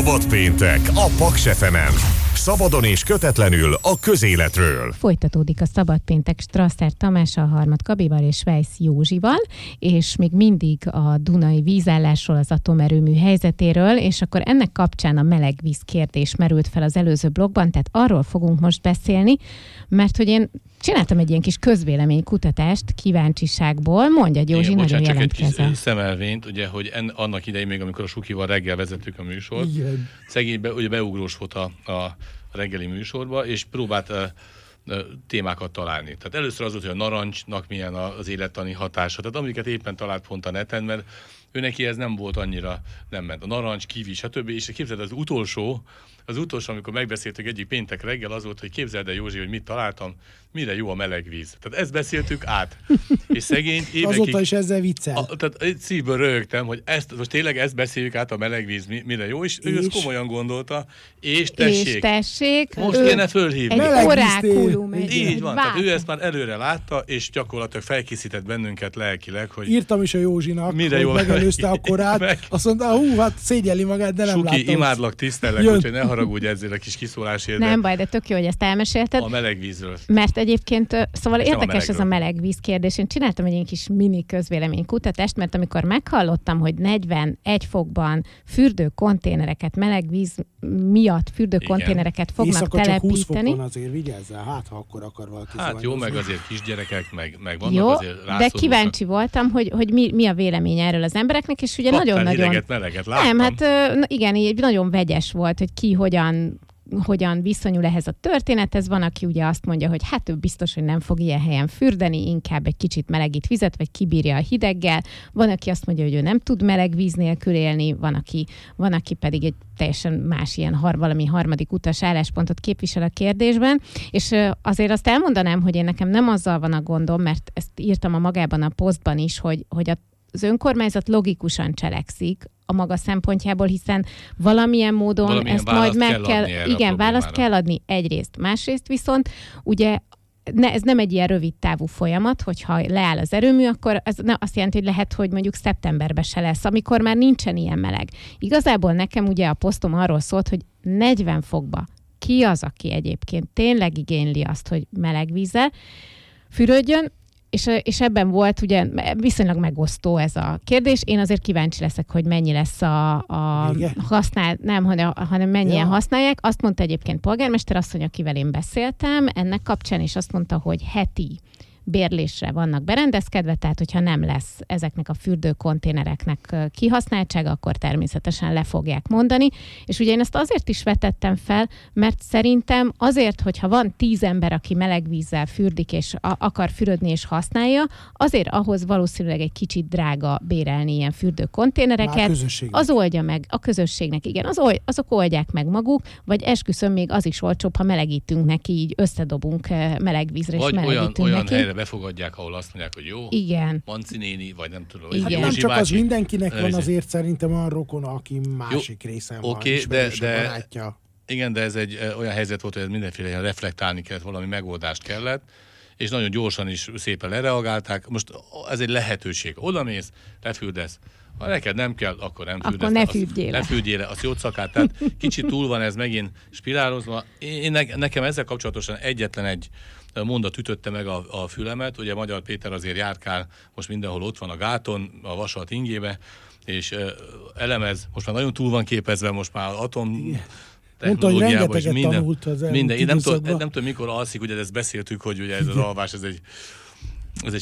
Szabad péntek a Paks FM-en. Szabadon és kötetlenül a közéletről. Folytatódik a Szabad péntek Strasser Tamással, Harmat Gabival és Weiss Józsival, és még mindig a dunai vízállásról, az atomerőmű helyzetéről, és akkor ennek kapcsán a melegvíz kérdés merült fel az előző blogban, tehát arról fogunk most beszélni, mert hogy én csináltam egy ilyen kis közvéleménykutatást kíváncsiságból. Mondja, Józsi, nagyon jelentkezem. Csak egy kis szemelvényt, ugye, hogy annak idején még, amikor a Sukival reggel vezettük a műsort, szegény ugye beugrós volt a reggeli műsorba, és próbált témákat találni. Tehát először az volt, hogy a narancsnak milyen az élettani hatása, tehát amiket éppen talált pont a neten, mert ő neki ez nem volt annyira, nem ment. A narancs, kiwi, stb. És képzeld, az utolsó, amikor megbeszéltük egyik péntek reggel, az volt, hogy képzeld el, Józsi, hogy mit találtam, mire jó a meleg víz. Tehát ezt beszéltük át. És szegény évekig... Azóta is ezzel viccel. Tehát szívből röhögtem, hogy most tényleg ezt beszéljük át, a meleg víz mire jó, és ő ezt komolyan gondolta, és tessék. Most kéne fölhívni. Egy orákulum. Így van, tehát ő ezt már előre látta, és gyakorlatilag felkészített bennünket lelkileg, hogy... Írtam is a Józsinak, mire hogy megelőzte a korát, azt mondta, hát szégyelli magát, de nem láttam. Suki, imádlak, tisztellek, úgyhogy ne haragudj ezzel a kis kiszólásért. Nem baj, de tök jó, hogy ezt elmesélted. A melegvízről. Mert egyébként, szóval érdekes ez a melegvíz kérdés. Én csináltam egy ilyen kis mini közvéleménykutatást, mert amikor meghallottam, hogy 41 fokban fürdőkonténereket, melegvíz miatt fürdőkonténereket fognak éjszaka telepíteni. Csak 20 fokon azért vigyázzál, hát ha akkor akar valaki. Hát jó, meg azért kisgyerekek, meg vannak jó, azért rászorultak. De kíváncsi voltam, hogy mi a vélemény erről az embereknek, és ugye nagyon-nagyon... hideget, meleget láttam. Nem, hát igen, így nagyon vegyes volt, hogy ki hogyan viszonyul ehhez a történethez. Van, aki ugye azt mondja, hogy hát ő biztos, hogy nem fog ilyen helyen fürdeni, inkább egy kicsit melegít vizet, vagy kibírja a hideggel. Van, aki azt mondja, hogy ő nem tud meleg víz nélkül élni, van, aki pedig egy teljesen más ilyen valami harmadik utas álláspontot képvisel a kérdésben. És azért azt elmondanám, hogy én nekem nem azzal van a gondom, mert ezt írtam a magában a posztban is, hogy az önkormányzat logikusan cselekszik a maga szempontjából, hiszen valamilyen módon ezt majd meg kell, választ kell adni egyrészt. Másrészt viszont ugye ez nem egy ilyen rövid távú folyamat, hogyha leáll az erőmű, akkor ez azt jelenti, hogy lehet, hogy mondjuk szeptemberben se lesz, amikor már nincsen ilyen meleg. Igazából nekem ugye a posztom arról szólt, hogy 40 fokba ki az, aki egyébként tényleg igényli azt, hogy meleg vízzel fürödjön, és ebben volt ugye viszonylag megosztó ez a kérdés. Én azért kíváncsi leszek, hogy mennyi lesz hanem mennyien használják. Azt mondta egyébként polgármester asszony, akivel én beszéltem ennek kapcsán, és azt mondta, hogy heti bérlésre vannak berendezkedve, tehát hogyha nem lesz ezeknek a fürdőkonténereknek kihasználtsága, akkor természetesen le fogják mondani. És ugye én ezt azért is vetettem fel, mert szerintem azért, hogyha van 10 ember, aki meleg vízzel fürdik, és akar fürödni és használja, azért ahhoz valószínűleg egy kicsit drága bérelni ilyen fürdőkonténereket. Az oldja meg a közösségnek, igen, azok oldják meg maguk, vagy esküszöm, még az is olcsóbb, ha melegítünk neki, így összedobunk meleg vízre, és melegítünk olyan neki. Helyre befogadják, ahol azt mondják, hogy jó, igen. Manci néni, vagy nem tudom. Igen. Nem csak az mindenkinek van azért szerintem olyan rokona, aki másik részen van, ismerős barátja. Igen, de ez egy olyan helyzet volt, hogy ez mindenféle reflektálni kellett, valami megoldást kellett, és nagyon gyorsan is szépen lereagálták. Most ez egy lehetőség. Oda mész, lefürdesz. Ha neked nem kell, akkor nem fürdesz. Akkor ne fürdjél le, az jócakát. Tehát kicsit túl van ez megint spirálozva. Nekem ezzel kapcsolatosan egyetlen egy mondat ütötte meg a fülemet. Ugye Magyar Péter azért járkál, most mindenhol ott van a gáton, a vasalt ingébe, és elemez, most már nagyon túl van képezve, most már atom... Mondta, hogy rengeteget tanult az minden. Én nem tudom, mikor alszik, ugye ezt beszéltük, hogy ugye ez az alvás, ez egy